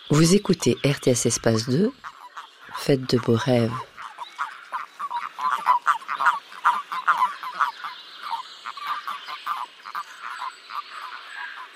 Vous écoutez RTS Espace 2, faites de beaux rêves.